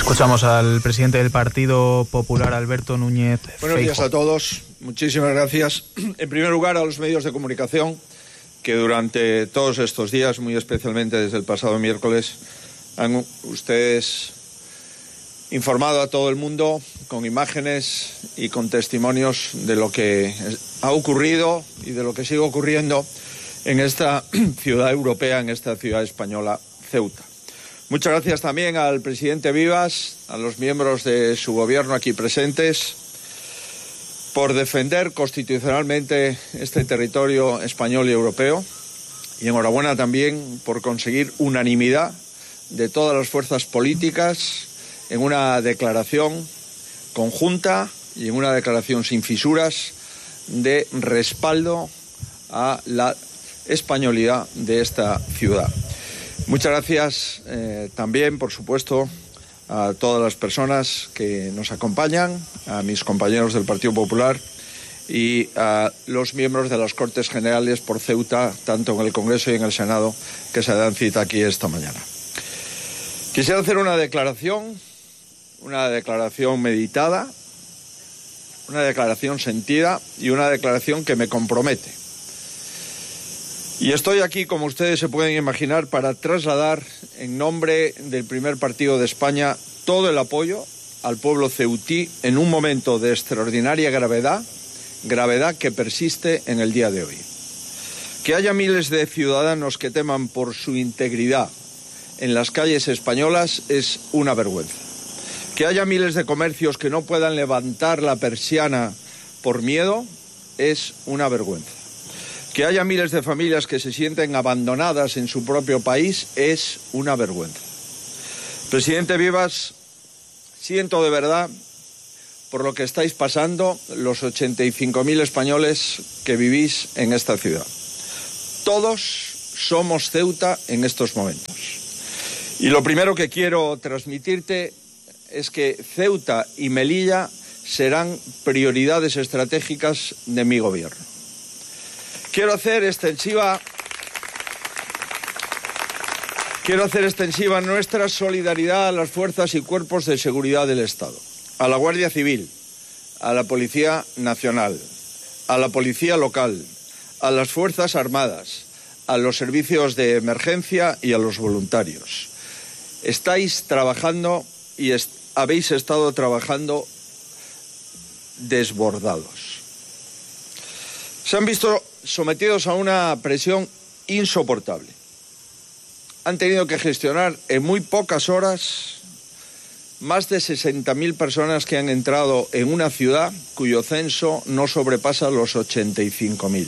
Escuchamos al presidente del Partido Popular, Alberto Núñez Feijóo. Buenos días a todos. Muchísimas gracias. En primer lugar, a los medios de comunicación que durante todos estos días, muy especialmente desde el pasado miércoles, han ustedes informado a todo el mundo con imágenes y con testimonios de lo que ha ocurrido y de lo que sigue ocurriendo en esta ciudad europea, en esta ciudad española, Ceuta. Muchas gracias también al presidente Vivas, a los miembros de su gobierno aquí presentes, por defender constitucionalmente este territorio español y europeo. Y enhorabuena también por conseguir unanimidad de todas las fuerzas políticas en una declaración conjunta y en una declaración sin fisuras de respaldo a la españolidad de esta ciudad. Muchas gracias también, por supuesto, a todas las personas que nos acompañan, a mis compañeros del Partido Popular y a los miembros de las Cortes Generales por Ceuta, tanto en el Congreso y en el Senado, que se dan cita aquí esta mañana. Quisiera hacer una declaración meditada, una declaración sentida y una declaración que me compromete. Y estoy aquí, como ustedes se pueden imaginar, para trasladar en nombre del primer partido de España todo el apoyo al pueblo ceutí en un momento de extraordinaria gravedad que persiste en el día de hoy. Que haya miles de ciudadanos que teman por su integridad en las calles españolas es una vergüenza. Que haya miles de comercios que no puedan levantar la persiana por miedo es una vergüenza. Que haya miles de familias que se sienten abandonadas en su propio país es una vergüenza. Presidente Vivas, siento de verdad por lo que estáis pasando los 85.000 españoles que vivís en esta ciudad. Todos somos Ceuta en estos momentos. Y lo primero que quiero transmitirte es que Ceuta y Melilla serán prioridades estratégicas de mi gobierno. Quiero hacer extensiva nuestra solidaridad a las fuerzas y cuerpos de seguridad del Estado, a la Guardia Civil, a la Policía Nacional, a la Policía Local, a las Fuerzas Armadas, a los servicios de emergencia y a los voluntarios. Estáis trabajando y habéis estado trabajando desbordados. Se han visto sometidos a una presión insoportable. Han tenido que gestionar en muy pocas horas más de 60.000 personas que han entrado en una ciudad cuyo censo no sobrepasa los 85.000.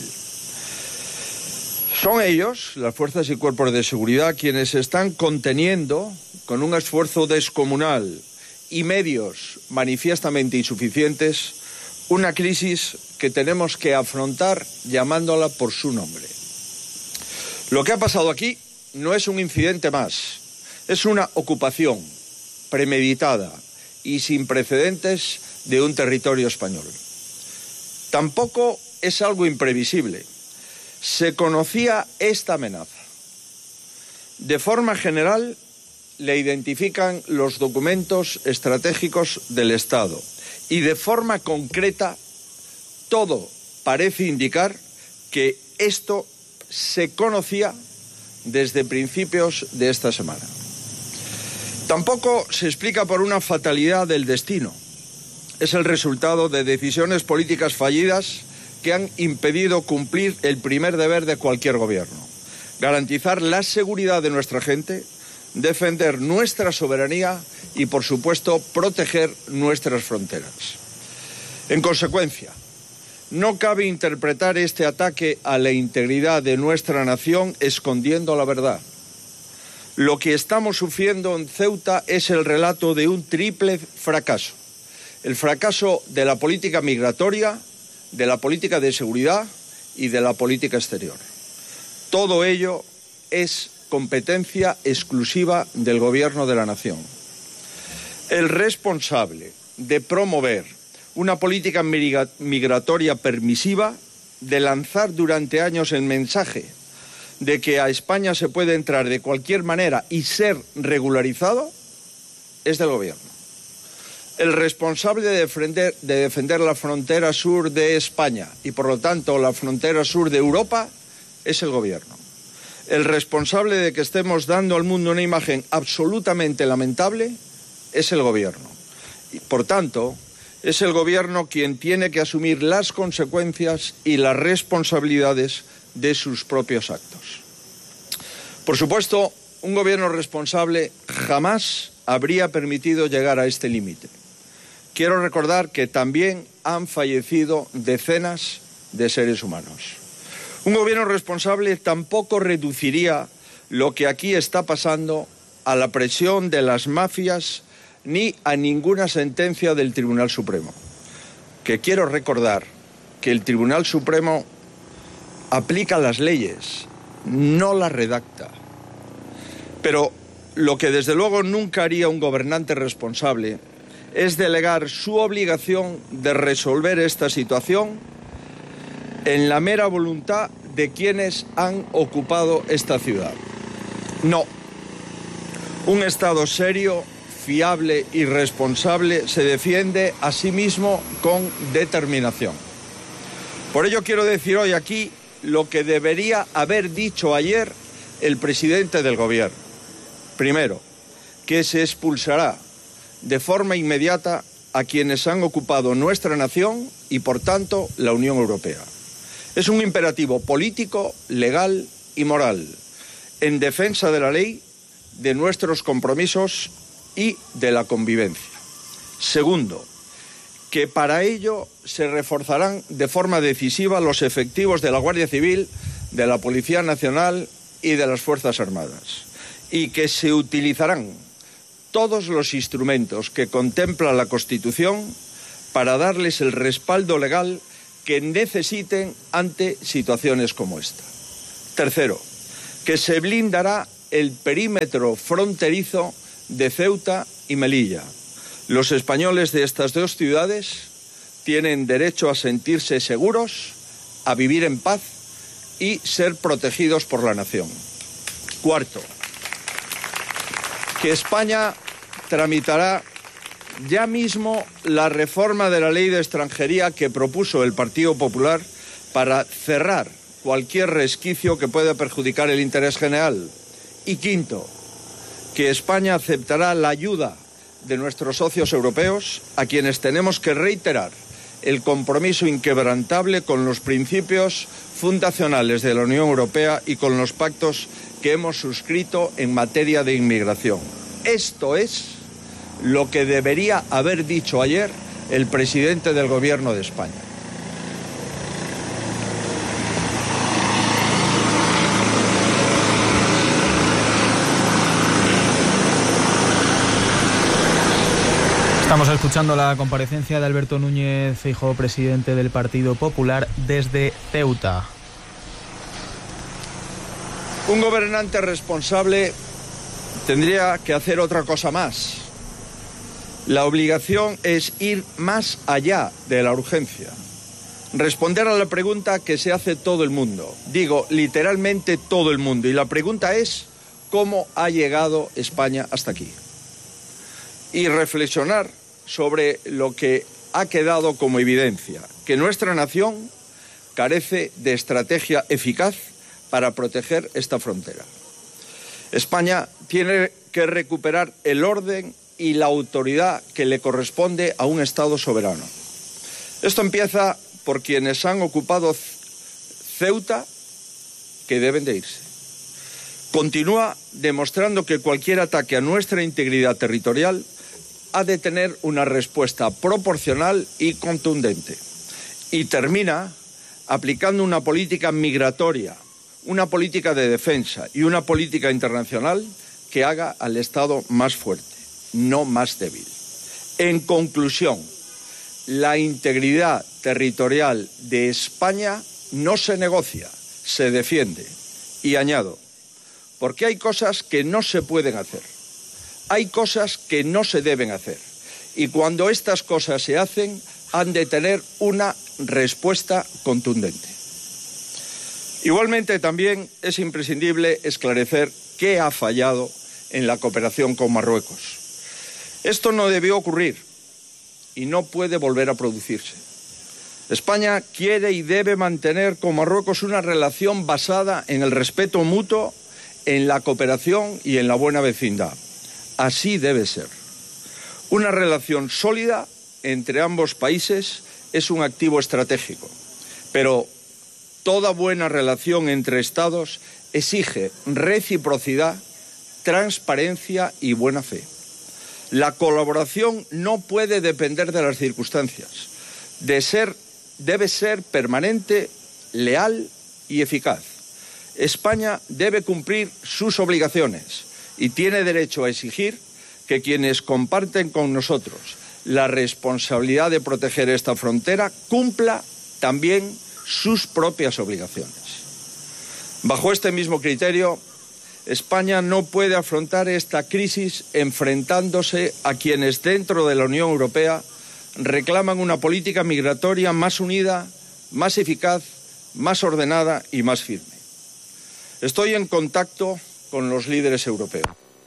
Son ellos, las fuerzas y cuerpos de seguridad, quienes están conteniendo con un esfuerzo descomunal y medios manifiestamente insuficientes una crisis que tenemos que afrontar llamándola por su nombre. Lo que ha pasado aquí no es un incidente más, es una ocupación premeditada y sin precedentes de un territorio español. Tampoco es algo imprevisible. Se conocía esta amenaza. De forma general, le identifican los documentos estratégicos del Estado. Y de forma concreta, todo parece indicar que esto se conocía desde principios de esta semana. Tampoco se explica por una fatalidad del destino. Es el resultado de decisiones políticas fallidas que han impedido cumplir el primer deber de cualquier gobierno: garantizar la seguridad de nuestra gente, defender nuestra soberanía y, por supuesto, proteger nuestras fronteras. En consecuencia, no cabe interpretar este ataque a la integridad de nuestra nación escondiendo la verdad. Lo que estamos sufriendo en Ceuta es el relato de un triple fracaso. El fracaso de la política migratoria, de la política de seguridad y de la política exterior. Todo ello es competencia exclusiva del Gobierno de la Nación. El responsable de promover una política migratoria permisiva, de lanzar durante años el mensaje de que a España se puede entrar de cualquier manera y ser regularizado, es del Gobierno. El responsable de defender la frontera sur de España y, por lo tanto, la frontera sur de Europa es el Gobierno. El responsable de que estemos dando al mundo una imagen absolutamente lamentable es el Gobierno. Y, por tanto, es el Gobierno quien tiene que asumir las consecuencias y las responsabilidades de sus propios actos. Por supuesto, un Gobierno responsable jamás habría permitido llegar a este límite. Quiero recordar que también han fallecido decenas de seres humanos. Un Gobierno responsable tampoco reduciría lo que aquí está pasando a la presión de las mafias ni a ninguna sentencia del Tribunal Supremo. Que quiero recordar que el Tribunal Supremo aplica las leyes, no las redacta. Pero lo que desde luego nunca haría un gobernante responsable es delegar su obligación de resolver esta situación en la mera voluntad de quienes han ocupado esta ciudad. No. Un Estado serio, fiable y responsable se defiende a sí mismo con determinación. Por ello quiero decir hoy aquí lo que debería haber dicho ayer el presidente del Gobierno. Primero, que se expulsará de forma inmediata a quienes han ocupado nuestra nación y, por tanto, la Unión Europea. Es un imperativo político, legal y moral, en defensa de la ley, de nuestros compromisos y de la convivencia. Segundo, que para ello se reforzarán de forma decisiva los efectivos de la Guardia Civil, de la Policía Nacional y de las Fuerzas Armadas, y que se utilizarán todos los instrumentos que contempla la Constitución para darles el respaldo legal que necesiten ante situaciones como esta. Tercero, que se blindará el perímetro fronterizo de Ceuta y Melilla. Los españoles de estas dos ciudades tienen derecho a sentirse seguros, a vivir en paz y ser protegidos por la nación. Cuarto, que España tramitará ya mismo la reforma de la ley de extranjería que propuso el Partido Popular para cerrar cualquier resquicio que pueda perjudicar el interés general. Y quinto, que España aceptará la ayuda de nuestros socios europeos, a quienes tenemos que reiterar el compromiso inquebrantable con los principios fundacionales de la Unión Europea y con los pactos que hemos suscrito en materia de inmigración. Esto es lo que debería haber dicho ayer el presidente del Gobierno de España. Estamos escuchando la comparecencia de Alberto Núñez Feijóo, presidente del Partido Popular, desde Ceuta. Un gobernante responsable tendría que hacer otra cosa más. La obligación es ir más allá de la urgencia. Responder a la pregunta que se hace todo el mundo. Digo, literalmente todo el mundo. Y la pregunta es, ¿cómo ha llegado España hasta aquí? Y reflexionar sobre lo que ha quedado como evidencia, que nuestra nación carece de estrategia eficaz para proteger esta frontera. España tiene que recuperar el orden y la autoridad que le corresponde a un Estado soberano. Esto empieza por quienes han ocupado Ceuta, que deben de irse. Continúa demostrando que cualquier ataque a nuestra integridad territorial ha de tener una respuesta proporcional y contundente. Y termina aplicando una política migratoria, una política de defensa y una política internacional que haga al Estado más fuerte, no más débil. En conclusión, la integridad territorial de España no se negocia, se defiende. Y añado, porque hay cosas que no se pueden hacer. Hay cosas que no se deben hacer y cuando estas cosas se hacen han de tener una respuesta contundente. Igualmente también es imprescindible esclarecer qué ha fallado en la cooperación con Marruecos. Esto no debió ocurrir y no puede volver a producirse. España quiere y debe mantener con Marruecos una relación basada en el respeto mutuo, en la cooperación y en la buena vecindad. Así debe ser. Una relación sólida entre ambos países es un activo estratégico, pero toda buena relación entre Estados exige reciprocidad, transparencia y buena fe. La colaboración no puede depender de las circunstancias. Debe ser permanente, leal y eficaz. España debe cumplir sus obligaciones y tiene derecho a exigir que quienes comparten con nosotros la responsabilidad de proteger esta frontera cumpla también sus propias obligaciones. Bajo este mismo criterio, España no puede afrontar esta crisis enfrentándose a quienes dentro de la Unión Europea reclaman una política migratoria más unida, más eficaz, más ordenada y más firme. Estoy en contacto con los líderes europeos.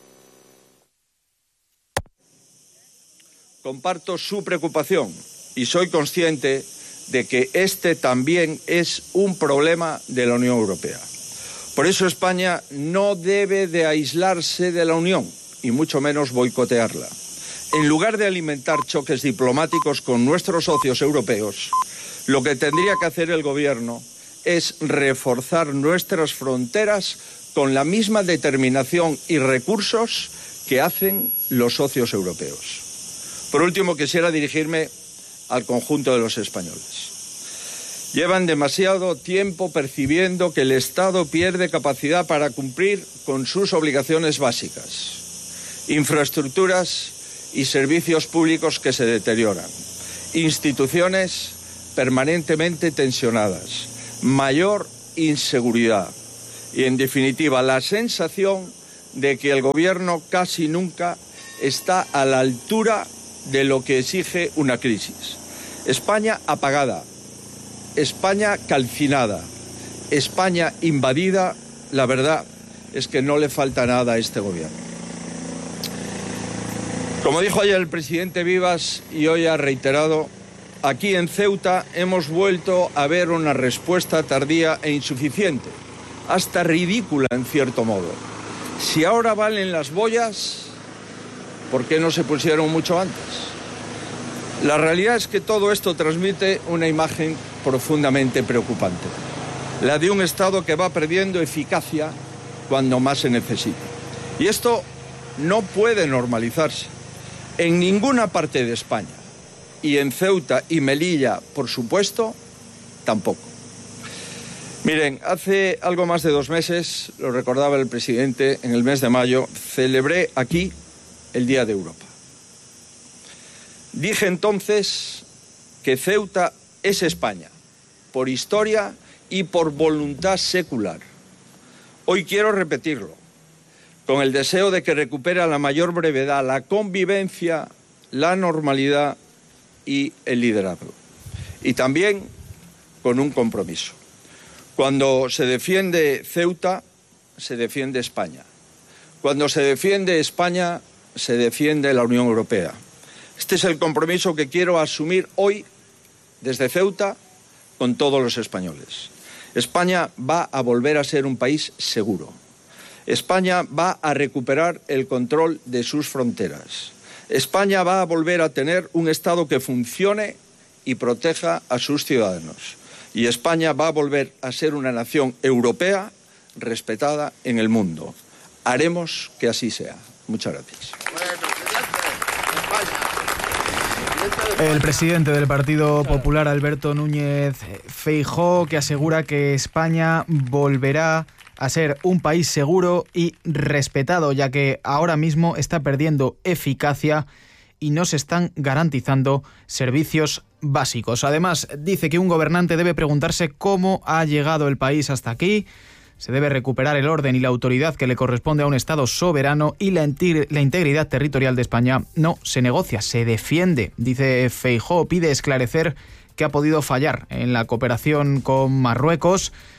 Comparto su preocupación y soy consciente de que este también es un problema de la Unión Europea. Por eso España no debe de aislarse de la Unión y mucho menos boicotearla. En lugar de alimentar choques diplomáticos con nuestros socios europeos, lo que tendría que hacer el Gobierno es reforzar nuestras fronteras con la misma determinación y recursos que hacen los socios europeos. Por último, quisiera dirigirme al conjunto de los españoles. Llevan demasiado tiempo percibiendo que el Estado pierde capacidad para cumplir con sus obligaciones básicas. Infraestructuras y servicios públicos que se deterioran. Instituciones permanentemente tensionadas. Mayor inseguridad. Y, en definitiva, la sensación de que el Gobierno casi nunca está a la altura de lo que exige una crisis. España apagada. España calcinada, España invadida, la verdad es que no le falta nada a este gobierno. Como dijo ayer el presidente Vivas y hoy ha reiterado, aquí en Ceuta hemos vuelto a ver una respuesta tardía e insuficiente, hasta ridícula en cierto modo. Si ahora valen las boyas, ¿por qué no se pusieron mucho antes? La realidad es que todo esto transmite una imagen profundamente preocupante, la de un Estado que va perdiendo eficacia cuando más se necesita. Y esto no puede normalizarse en ninguna parte de España, y en Ceuta y Melilla, por supuesto, tampoco. Miren, hace algo más de 2 meses, lo recordaba el presidente, en el mes de mayo, celebré aquí el Día de Europa. Dije entonces que Ceuta es España, por historia y por voluntad secular. Hoy quiero repetirlo, con el deseo de que recupere a la mayor brevedad la convivencia, la normalidad y el liderazgo. Y también con un compromiso. Cuando se defiende Ceuta, se defiende España. Cuando se defiende España, se defiende la Unión Europea. Este es el compromiso que quiero asumir hoy desde Ceuta con todos los españoles. España va a volver a ser un país seguro. España va a recuperar el control de sus fronteras. España va a volver a tener un Estado que funcione y proteja a sus ciudadanos. Y España va a volver a ser una nación europea respetada en el mundo. Haremos que así sea. Muchas gracias. El presidente del Partido Popular, Alberto Núñez Feijóo, que asegura que España volverá a ser un país seguro y respetado, ya que ahora mismo está perdiendo eficacia y no se están garantizando servicios básicos. Además, dice que un gobernante debe preguntarse cómo ha llegado el país hasta aquí. Se debe recuperar el orden y la autoridad que le corresponde a un Estado soberano, y la integridad territorial de España no se negocia, se defiende. Dice Feijóo, pide esclarecer qué ha podido fallar en la cooperación con Marruecos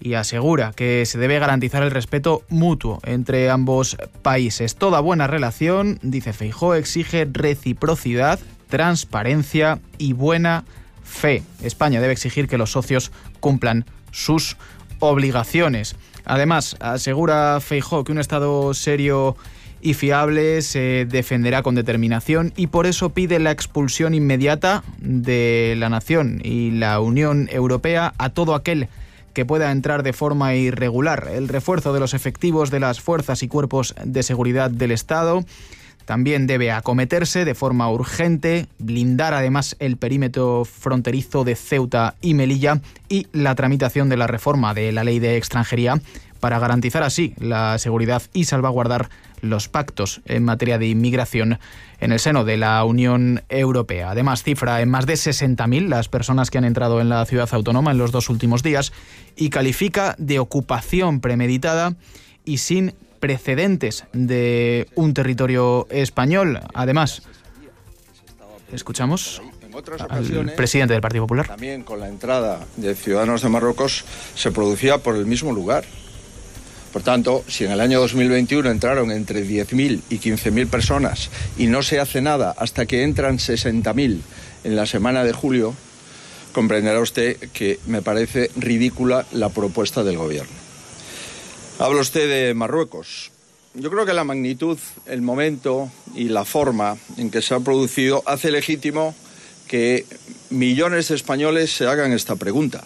y asegura que se debe garantizar el respeto mutuo entre ambos países. Toda buena relación, dice Feijóo, exige reciprocidad, transparencia y buena fe. España debe exigir que los socios cumplan sus obligaciones. Además, asegura Feijóo que un Estado serio y fiable se defenderá con determinación y por eso pide la expulsión inmediata de la nación y la Unión Europea a todo aquel que pueda entrar de forma irregular. El refuerzo de los efectivos de las fuerzas y cuerpos de seguridad del Estado también debe acometerse de forma urgente, blindar además el perímetro fronterizo de Ceuta y Melilla y la tramitación de la reforma de la Ley de Extranjería para garantizar así la seguridad y salvaguardar los pactos en materia de inmigración en el seno de la Unión Europea. Además, cifra en más de 60.000 las personas que han entrado en la ciudad autónoma en los 2 últimos días y califica de ocupación premeditada y sin precedentes de un territorio español. Además, escuchamos al presidente del Partido Popular. También con la entrada de ciudadanos de Marruecos se producía por el mismo lugar. Por tanto, si en el año 2021 entraron entre 10.000 y 15.000 personas y no se hace nada hasta que entran 60.000 en la semana de julio, comprenderá usted que me parece ridícula la propuesta del Gobierno. Habla usted de Marruecos. Yo creo que la magnitud, el momento y la forma en que se ha producido hace legítimo que millones de españoles se hagan esta pregunta.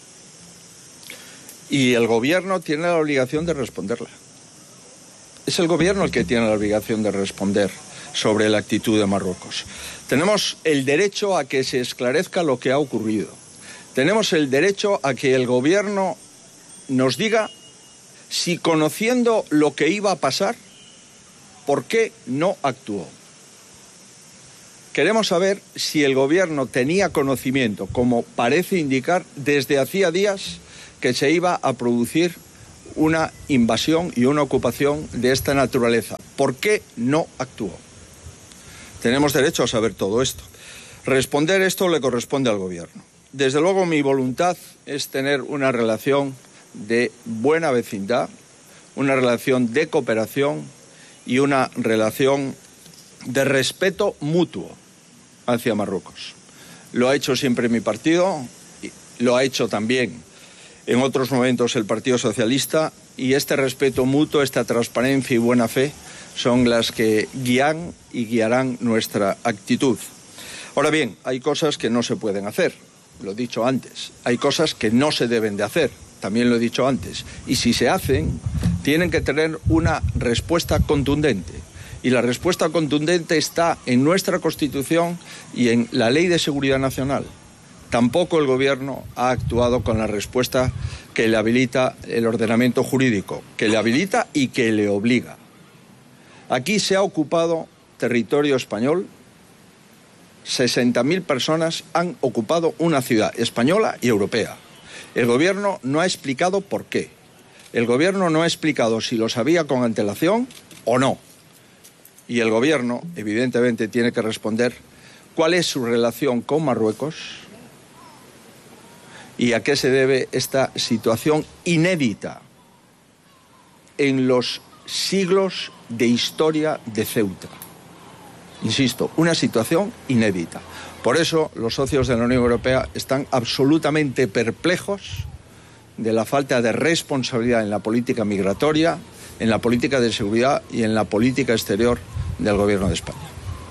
Y el Gobierno tiene la obligación de responderla. Es el Gobierno el que tiene la obligación de responder sobre la actitud de Marruecos. Tenemos el derecho a que se esclarezca lo que ha ocurrido. Tenemos el derecho a que el Gobierno nos diga si, conociendo lo que iba a pasar, ¿por qué no actuó? Queremos saber si el Gobierno tenía conocimiento, como parece indicar, desde hacía días, que se iba a producir una invasión y una ocupación de esta naturaleza. ¿Por qué no actuó? Tenemos derecho a saber todo esto. Responder esto le corresponde al Gobierno. Desde luego, mi voluntad es tener una relación de buena vecindad, una relación de cooperación y una relación de respeto mutuo hacia Marruecos. Lo ha hecho siempre mi partido, lo ha hecho también en otros momentos el Partido Socialista, y este respeto mutuo, esta transparencia y buena fe son las que guían y guiarán nuestra actitud. Ahora bien, hay cosas que no se pueden hacer, lo he dicho antes. Hay cosas que no se deben de hacer, también lo he dicho antes. Y si se hacen, tienen que tener una respuesta contundente. Y la respuesta contundente está en nuestra Constitución y en la Ley de Seguridad Nacional. Tampoco el Gobierno ha actuado con la respuesta que le habilita el ordenamiento jurídico, que le habilita y que le obliga. Aquí se ha ocupado territorio español, 60.000 personas han ocupado una ciudad española y europea. El Gobierno no ha explicado por qué. El Gobierno no ha explicado si lo sabía con antelación o no. Y el Gobierno, evidentemente, tiene que responder cuál es su relación con Marruecos y a qué se debe esta situación inédita en los siglos de historia de Ceuta. Insisto, una situación inédita. Por eso los socios de la Unión Europea están absolutamente perplejos de la falta de responsabilidad en la política migratoria, en la política de seguridad y en la política exterior del Gobierno de España.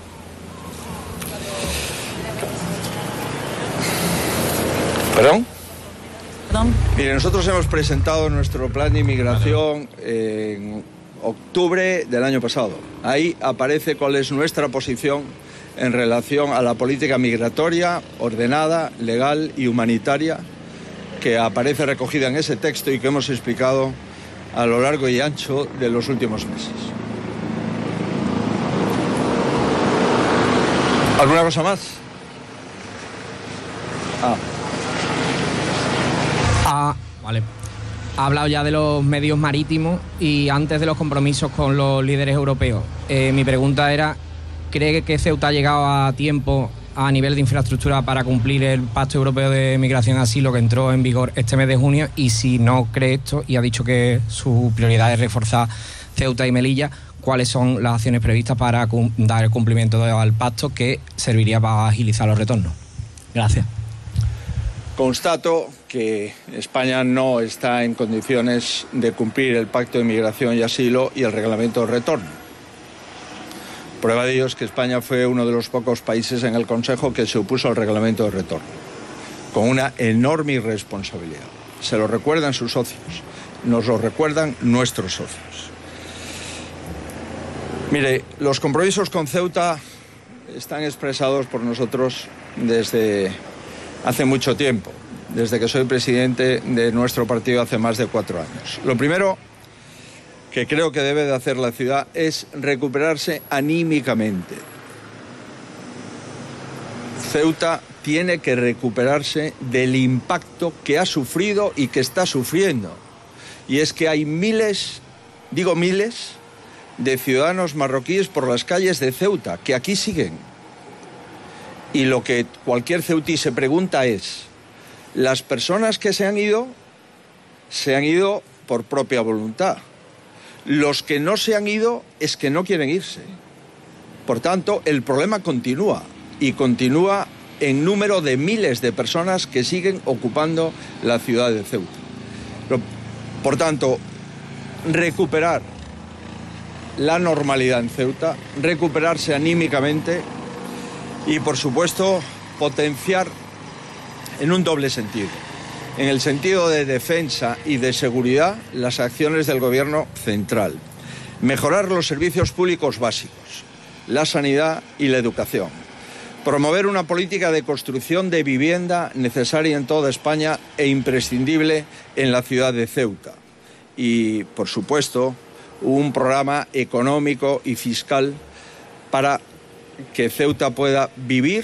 ¿Perdón? Mire, nosotros hemos presentado nuestro plan de inmigración en octubre del año pasado. Ahí aparece cuál es nuestra posición en relación a la política migratoria ordenada, legal y humanitaria, que aparece recogida en ese texto y que hemos explicado a lo largo y ancho de los últimos meses. ¿Alguna cosa más? Vale. Ha hablado ya de los medios marítimos y antes de los compromisos con los líderes europeos. Mi pregunta era, ¿cree que Ceuta ha llegado a tiempo a nivel de infraestructura para cumplir el Pacto Europeo de Migración y Asilo que entró en vigor este mes de junio, y si no cree esto y ha dicho que su prioridad es reforzar Ceuta y Melilla, ¿cuáles son las acciones previstas para dar el cumplimiento al pacto que serviría para agilizar los retornos? Gracias. Constato que España no está en condiciones de cumplir el Pacto de Migración y Asilo y el Reglamento de Retorno. Prueba de ello es que España fue uno de los pocos países en el Consejo que se opuso al Reglamento de Retorno, con una enorme irresponsabilidad. Se lo recuerdan sus socios, nos lo recuerdan nuestros socios. Mire, los compromisos con Ceuta están expresados por nosotros desde hace mucho tiempo, desde que soy presidente de nuestro partido hace más de 4 años. Lo primero que creo que debe de hacer la ciudad es recuperarse anímicamente. Ceuta tiene que recuperarse del impacto que ha sufrido y que está sufriendo. Y es que hay miles, digo miles, de ciudadanos marroquíes por las calles de Ceuta, que aquí siguen. Y lo que cualquier ceutí se pregunta es, ¿las personas que se han ido por propia voluntad? Los que no se han ido es que no quieren irse. Por tanto, el problema continúa, y continúa en número de miles de personas que siguen ocupando la ciudad de Ceuta. Por tanto, recuperar la normalidad en Ceuta, recuperarse anímicamente y, por supuesto, potenciar en un doble sentido. En el sentido de defensa y de seguridad, las acciones del Gobierno central. Mejorar los servicios públicos básicos, la sanidad y la educación. Promover una política de construcción de vivienda necesaria en toda España e imprescindible en la ciudad de Ceuta. Y, por supuesto, un programa económico y fiscal para que Ceuta pueda vivir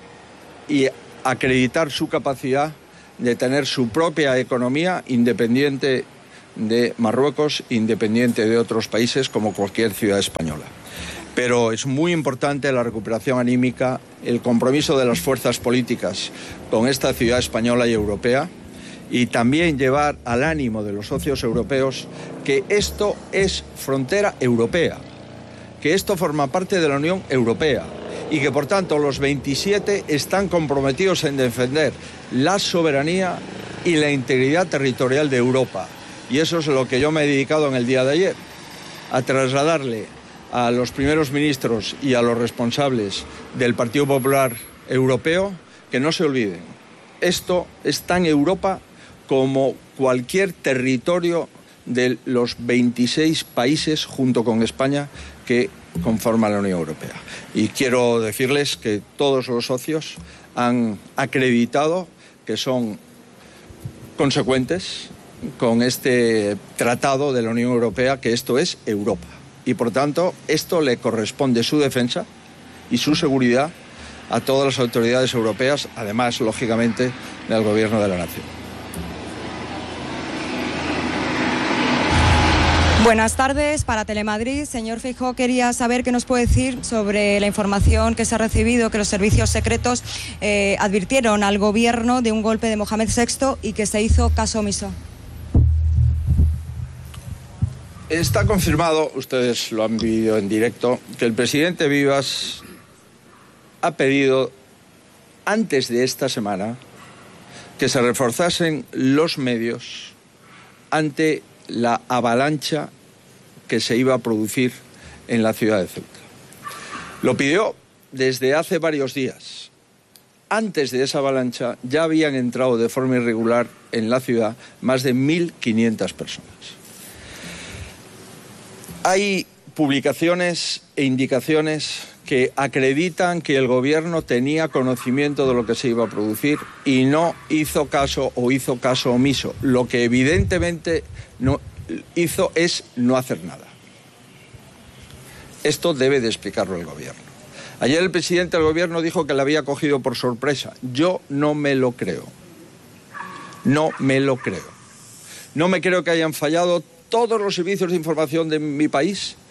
y acreditar su capacidad de tener su propia economía independiente de Marruecos, independiente de otros países como cualquier ciudad española. Pero es muy importante la recuperación anímica, el compromiso de las fuerzas políticas con esta ciudad española y europea, y también llevar al ánimo de los socios europeos que esto es frontera europea, que esto forma parte de la Unión Europea y que por tanto los 27 están comprometidos en defender la soberanía y la integridad territorial de Europa. Y eso es lo que yo me he dedicado en el día de ayer, a trasladarle a los primeros ministros y a los responsables del Partido Popular Europeo que no se olviden. Esto es tan Europa como cualquier territorio de los 26 países, junto con España, que conforman la Unión Europea. Y quiero decirles que todos los socios han acreditado que son consecuentes con este tratado de la Unión Europea, que esto es Europa. Y por tanto, esto le corresponde su defensa y su seguridad a todas las autoridades europeas, además, lógicamente, del Gobierno de la Nación. Buenas tardes para Telemadrid. Señor Feijóo, quería saber qué nos puede decir sobre la información que se ha recibido, que los servicios secretos advirtieron al gobierno de un golpe de Mohamed VI y que se hizo caso omiso. Está confirmado, ustedes lo han vivido en directo, que el presidente Vivas ha pedido antes de esta semana que se reforzasen los medios ante la avalancha que se iba a producir en la ciudad de Ceuta. Lo pidió desde hace varios días. Antes de esa avalancha ya habían entrado de forma irregular en la ciudad más de 1.500 personas. Hay publicaciones e indicaciones que acreditan que el gobierno tenía conocimiento de lo que se iba a producir y no hizo caso o hizo caso omiso. Lo que evidentemente no hizo es no hacer nada. Esto debe de explicarlo el gobierno. Ayer el presidente del gobierno dijo que la había cogido por sorpresa. Yo no me lo creo. No me lo creo. No me creo que hayan fallado todos los servicios de información de mi país,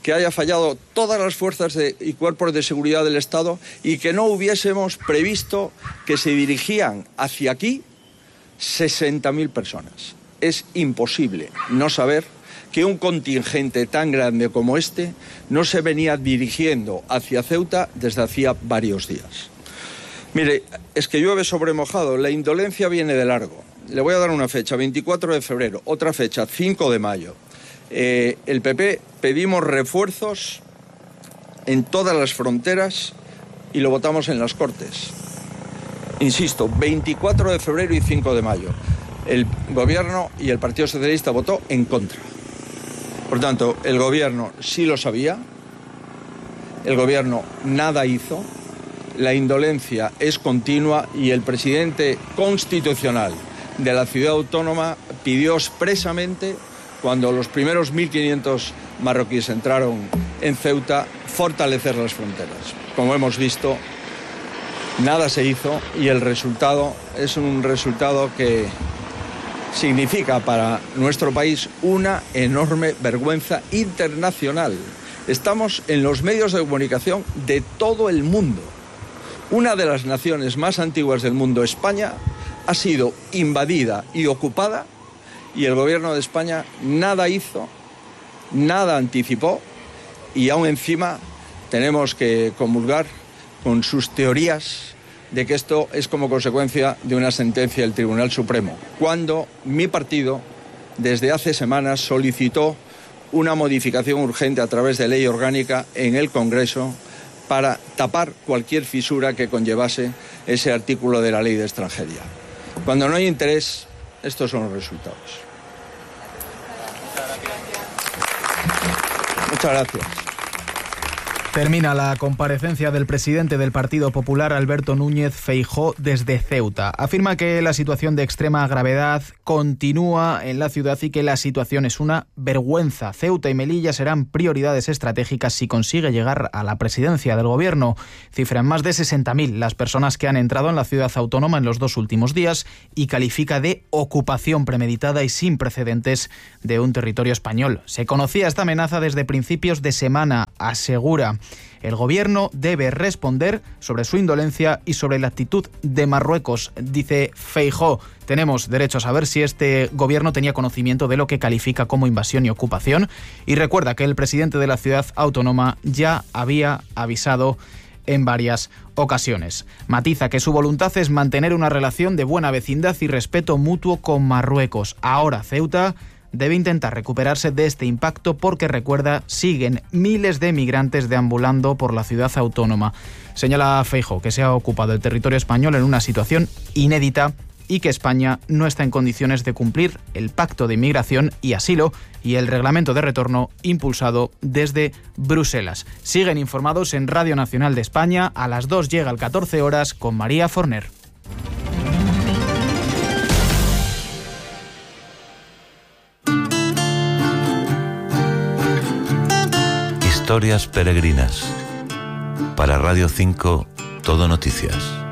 que haya fallado todas las fuerzas y cuerpos de seguridad del Estado y que no hubiésemos previsto que se dirigían hacia aquí 60.000 personas. Es imposible no saber que un contingente tan grande como este no se venía dirigiendo hacia Ceuta desde hacía varios días. Mire, es que llueve sobre mojado, la indolencia viene de largo. Le voy a dar una fecha, 24 de febrero, otra fecha, 5 de mayo. El PP pedimos refuerzos en todas las fronteras y lo votamos en las Cortes. Insisto, 24 de febrero y 5 de mayo. El Gobierno y el Partido Socialista votó en contra. Por tanto, el Gobierno sí lo sabía, el Gobierno nada hizo, la indolencia es continua y el presidente constitucional de la ciudad autónoma pidió expresamente, cuando los primeros 1.500 marroquíes entraron en Ceuta, fortalecer las fronteras. Como hemos visto, nada se hizo y el resultado es un resultado que significa para nuestro país una enorme vergüenza internacional. Estamos en los medios de comunicación de todo el mundo. Una de las naciones más antiguas del mundo, España, ha sido invadida y ocupada y el Gobierno de España nada hizo, nada anticipó y aún encima tenemos que comulgar con sus teorías de que esto es como consecuencia de una sentencia del Tribunal Supremo, cuando mi partido desde hace semanas solicitó una modificación urgente a través de ley orgánica en el Congreso para tapar cualquier fisura que conllevase ese artículo de la ley de extranjería. Cuando no hay interés, estos son los resultados. Muchas gracias. Termina la comparecencia del presidente del Partido Popular, Alberto Núñez Feijóo, desde Ceuta. Afirma que la situación de extrema gravedad continúa en la ciudad y que la situación es una vergüenza. Ceuta y Melilla serán prioridades estratégicas si consigue llegar a la presidencia del Gobierno. Cifran más de 60.000 las personas que han entrado en la ciudad autónoma en los 2 últimos días y califica de ocupación premeditada y sin precedentes de un territorio español. Se conocía esta amenaza desde principios de semana, asegura. El Gobierno debe responder sobre su indolencia y sobre la actitud de Marruecos, dice Feijóo. Tenemos derecho a saber si este Gobierno tenía conocimiento de lo que califica como invasión y ocupación. Y recuerda que el presidente de la ciudad autónoma ya había avisado en varias ocasiones. Matiza que su voluntad es mantener una relación de buena vecindad y respeto mutuo con Marruecos. Ahora Ceuta debe intentar recuperarse de este impacto porque, recuerda, siguen miles de migrantes deambulando por la ciudad autónoma. Señala Feijóo que se ha ocupado el territorio español en una situación inédita y que España no está en condiciones de cumplir el Pacto de Inmigración y Asilo y el Reglamento de Retorno impulsado desde Bruselas. Siguen informados en Radio Nacional de España. A las 2 llega el 14 horas con María Forner. Historias peregrinas. Para Radio 5, Todo Noticias.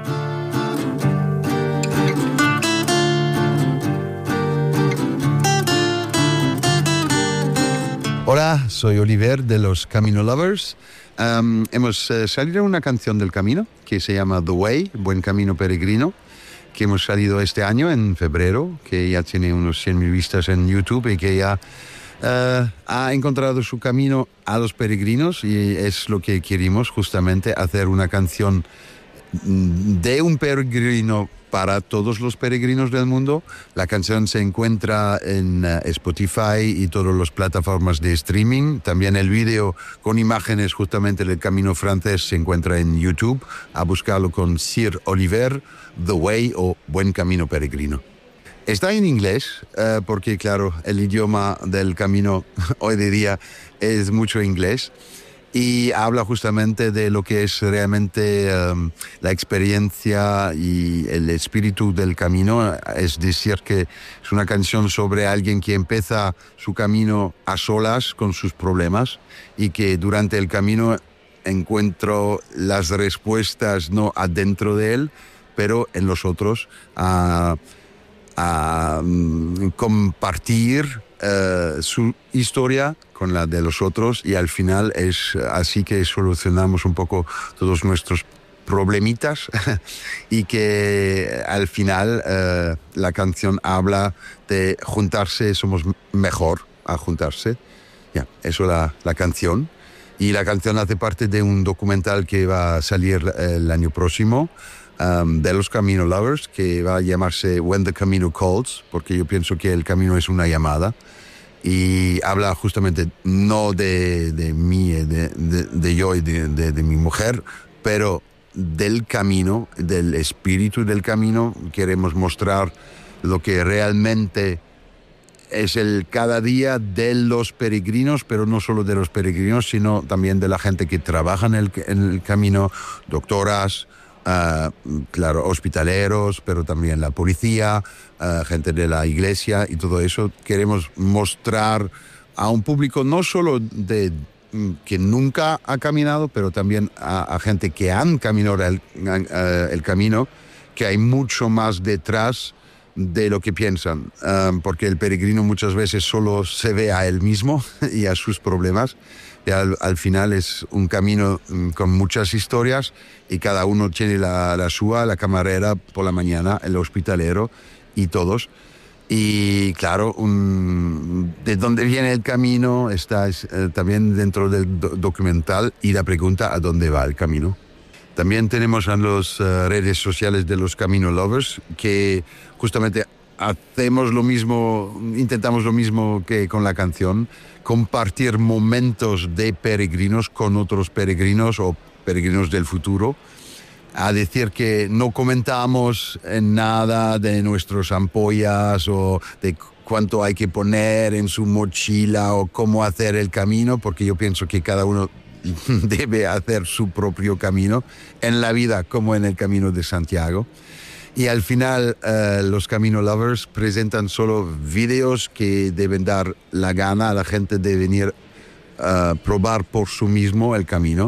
Hola, soy Oliver de los Camino Lovers. Hemos salido una canción del camino que se llama The Way, Buen Camino Peregrino, que hemos salido este año en febrero, que ya tiene unos 100.000 vistas en YouTube y que ya ha encontrado su camino a los peregrinos, y es lo que querimos, justamente hacer una canción de un peregrino para todos los peregrinos del mundo. La canción se encuentra en Spotify y todas las plataformas de streaming. También el vídeo con imágenes justamente del camino francés se encuentra en YouTube. A buscarlo con Sir Oliver, The Way o Buen Camino Peregrino. Está en inglés, porque claro, el idioma del camino hoy de día es mucho inglés, y habla justamente de lo que es realmente la experiencia y el espíritu del camino. Es decir, que es una canción sobre alguien que empieza su camino a solas con sus problemas y que durante el camino encuentra las respuestas no adentro de él, pero en los otros, a compartir su historia con la de los otros, y al final es así que solucionamos un poco todos nuestros problemitas y que al final la canción habla de juntarse, somos mejor a juntarse. Eso la canción. Y la canción hace parte de un documental que va a salir el año próximo, de los Camino Lovers, que va a llamarse When the Camino Calls, porque yo pienso que el camino es una llamada. Y habla justamente no de mí, de yo y de mi mujer, pero del camino, del espíritu del camino. Queremos mostrar lo que realmente es el cada día de los peregrinos, pero no solo de los peregrinos, sino también de la gente que trabaja en el camino, doctoras, claro, hospitaleros, pero también la policía, gente de la iglesia y todo eso. Queremos mostrar a un público no solo que nunca ha caminado, pero también a gente que han caminado el camino, que hay mucho más detrás de lo que piensan, porque el peregrino muchas veces solo se ve a él mismo y a sus problemas, y al final es un camino con muchas historias, y cada uno tiene la suya, la camarera por la mañana, el hospitalero y todos. Y claro, de dónde viene el camino está también dentro del documental, y la pregunta: ¿a dónde va el camino? También tenemos en las redes sociales de los Camino Lovers, que justamente hacemos lo mismo, intentamos lo mismo que con la canción, compartir momentos de peregrinos con otros peregrinos o peregrinos del futuro, a decir que no comentamos en nada de nuestras ampollas o de cuánto hay que poner en su mochila o cómo hacer el camino, porque yo pienso que cada uno debe hacer su propio camino en la vida, como en el Camino de Santiago. Y al final los Camino Lovers presentan solo vídeos que deben dar la gana a la gente de venir a probar por sí mismo el camino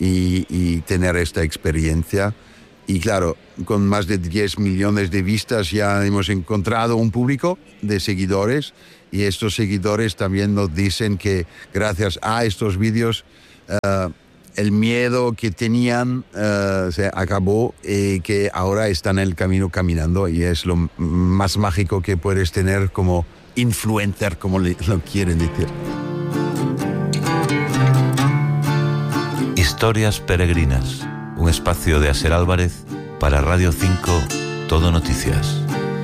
y tener esta experiencia. Y claro, con más de 10 millones de vistas ya hemos encontrado un público de seguidores, y estos seguidores también nos dicen que gracias a estos vídeos el miedo que tenían se acabó, y que ahora están en el camino caminando, y es lo más mágico que puedes tener como influencer, como lo quieren decir. Historias peregrinas, un espacio de Aser Álvarez para Radio 5 Todo Noticias.